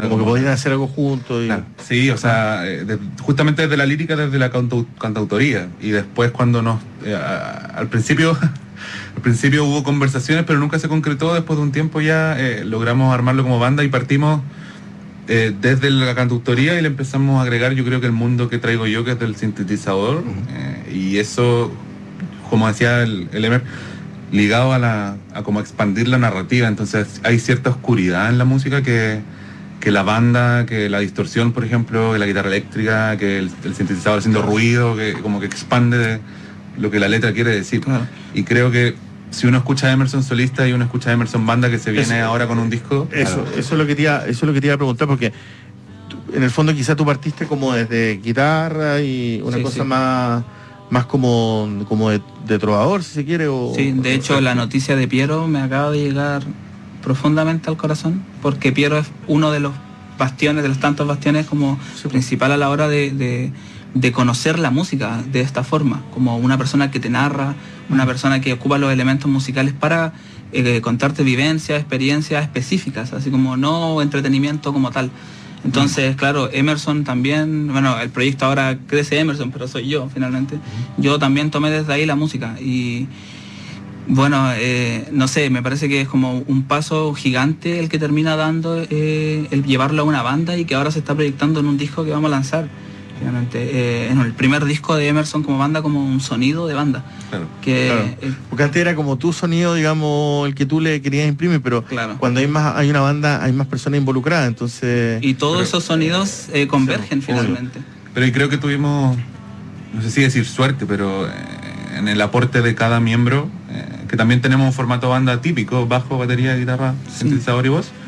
Claro, como que podrían hacer algo juntos. Y... Claro. Sí, o sea, justamente desde la lírica, desde la cantautoría. Y después cuando al principio hubo conversaciones, pero nunca se concretó. Después de un tiempo ya logramos armarlo como banda y partimos desde la cantautoría y le empezamos a agregar, yo creo que el mundo que traigo yo, que es del sintetizador. Y eso, como decía el Emer, ligado a como expandir la narrativa. Entonces hay cierta oscuridad en la música que la banda, que la distorsión, por ejemplo, que la guitarra eléctrica, que el sintetizador haciendo ruido, que como que expande lo que la letra quiere decir. Claro. Y creo que si uno escucha a Emerson solista y uno escucha a Emerson banda, que se viene ahora con un disco... Eso es lo que te iba a preguntar, porque en el fondo quizá tú partiste como desde guitarra y una cosa más como de trovador, si se quiere. Sí, de hecho la noticia de Piero me acaba de llegar profundamente al corazón, porque Piero es uno de los bastiones, de los tantos bastiones como principal a la hora de conocer la música de esta forma, como una persona que te narra, una persona que ocupa los elementos musicales para contarte vivencias, experiencias específicas, así como no entretenimiento como tal. Entonces, claro, Emerson también, bueno, el proyecto ahora crece Emerson, pero soy yo finalmente. Yo también tomé desde ahí la música y bueno, no sé, me parece que es como un paso gigante el que termina dando el llevarlo a una banda y que ahora se está proyectando en un disco que vamos a lanzar. Finalmente, en el primer disco de Emerson como banda, como un sonido de banda. Claro. Porque antes era como tu sonido, digamos, el que tú le querías imprimir, pero cuando hay una banda, hay más personas involucradas, entonces... Y todos esos sonidos convergen finalmente. Pero y creo que tuvimos, no sé si decir suerte, pero en el aporte de cada miembro, que también tenemos un formato banda típico, bajo, batería, guitarra, sintetizador y voz,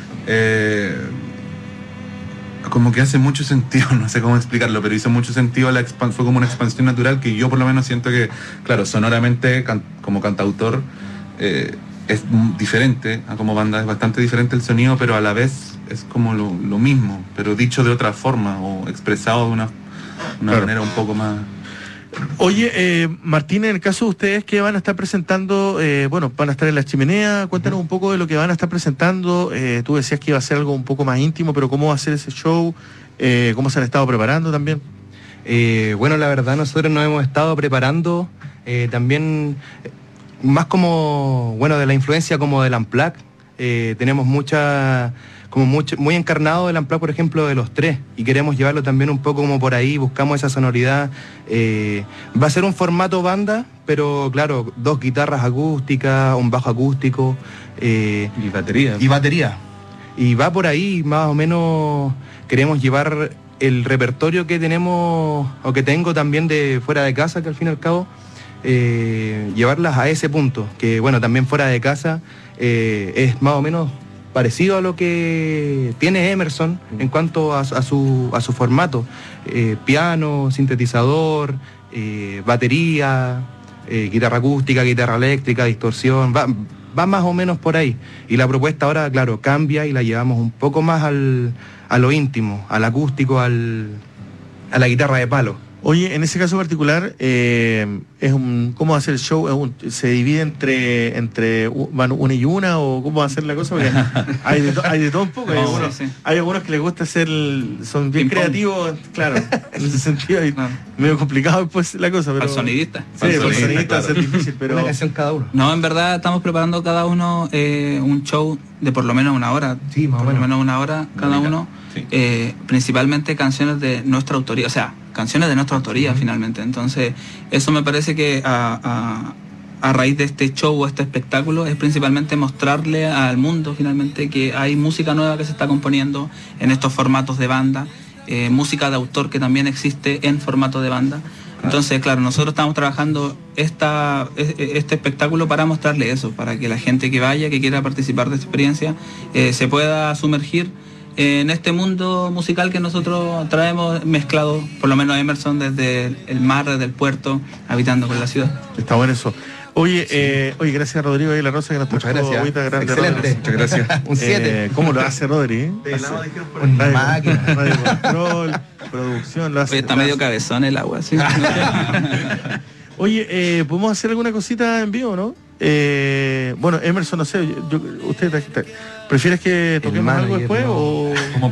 como que hace mucho sentido, no sé cómo explicarlo, pero hizo mucho sentido, fue como una expansión natural que yo por lo menos siento que, claro, sonoramente como cantautor es diferente, como banda es bastante diferente el sonido, pero a la vez es como lo mismo, pero dicho de otra forma o expresado de una manera un poco más... Oye, Martín, en el caso de ustedes que van a estar presentando, van a estar en La Chimenea, cuéntanos un poco de lo que van a estar presentando. Tú decías que iba a ser algo un poco más íntimo, pero ¿cómo va a ser ese show? ¿Cómo se han estado preparando también? Bueno, la verdad nosotros nos hemos estado preparando también más como, de la influencia como del Unplugged. Tenemos muy encarnado el Unplugged, por ejemplo, de los tres, y queremos llevarlo también un poco como por ahí, buscamos esa sonoridad. Va a ser un formato banda, pero claro, 2 guitarras acústicas, un bajo acústico y batería. Y va por ahí, más o menos queremos llevar el repertorio que tenemos, o que tengo también de fuera de casa, que al fin y al cabo, llevarlas a ese punto, que bueno, también fuera de casa es más o menos parecido a lo que tiene Emerson en cuanto a su formato. Piano, sintetizador, batería, guitarra acústica, guitarra eléctrica, distorsión, va más o menos por ahí. Y la propuesta ahora, claro, cambia y la llevamos un poco más a lo íntimo, al acústico, a la guitarra de palo. Oye, en ese caso particular, ¿cómo va a ser el show? ¿Se divide entre una y una o cómo va a ser la cosa? Porque hay de todo un poco. Hay algunos que les gusta hacer, son bien creativos, claro, en ese sentido. Medio complicado después la cosa. Pero, al sonidista. Sí, al sonidista va a ser difícil, pero... Una canción cada uno. No, en verdad estamos preparando cada uno un show de por lo menos una hora. Sí, más o menos. Por lo menos una hora cada uno. Sí. Principalmente canciones de nuestra autoría, o sea, canciones de nuestra autoría finalmente. Entonces, eso me parece que a raíz de este show o este espectáculo es principalmente mostrarle al mundo finalmente que hay música nueva que se está componiendo en estos formatos de banda, música de autor que también existe en formato de banda. Entonces, claro, nosotros estamos trabajando este espectáculo para mostrarle eso, para que la gente que vaya, que quiera participar de esta experiencia, se pueda sumergir en este mundo musical que nosotros traemos mezclado, por lo menos Emerson, desde el mar, desde el puerto, habitando con la ciudad. Está bueno eso. Oye, gracias a Rodrigo de la Rosa que nos trajo agüita grande. Excelente. Muchas gracias. Un 7. ¿Cómo lo hace Rodri? Una máquina. Radio control, producción, lo hace. Oye, está medio cabezón el agua, ¿sí? Oye, ¿podemos hacer alguna cosita en vivo, no? Bueno, Emerson, no sé, ¿usted prefieres que toquemos algo después o...?